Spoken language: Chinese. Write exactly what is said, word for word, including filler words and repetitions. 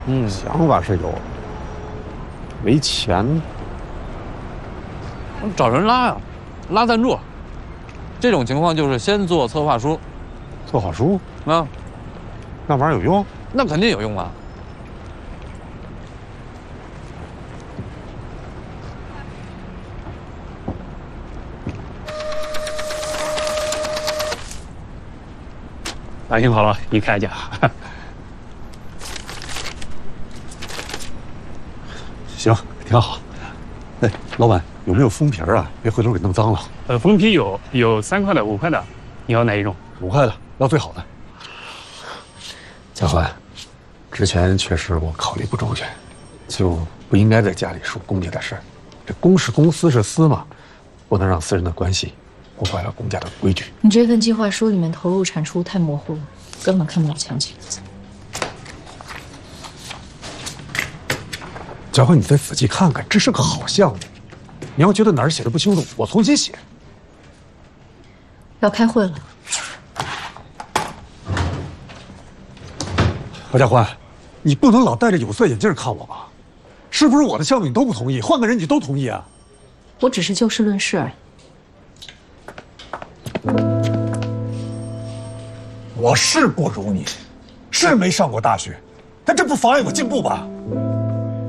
嗯，想法是有，没钱， 找人拉呀，拉赞助。这种情况就是先做策划书， 策划书啊， 那玩意儿有用？ 那肯定有用啊。 打听好了，一开价。 行，挺好。哎，老板有没有封皮儿啊？别回头给弄脏了。 呃，封皮有，有三块的、五块的，你要哪一种？ 五块的，要最好的。嘉欢，之前确实我考虑不周全，就不应该在家里说公家的事儿。这公是公，私是私嘛，不能让私人的关系破坏了公家的规矩。 你这份计划书里面投入产出太模糊了，根本看不了详情。 嘉欢，你再仔细看看，这是个好项目。你要觉得哪儿写的不清楚，我重新写。 要开会了。 何家欢，你不能老戴着有色眼镜看我吧？是不是我的项目你都不同意？换个人你都同意啊？ 我只是就事论事而已。 我是不如你，是没上过大学，但这不妨碍我进步吧？